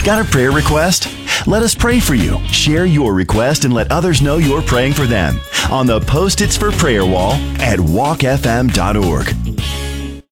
Got a prayer request? Let us pray for you. Share your request and let others know you're praying for them on the Post-its for Prayer wall at walkfm.org.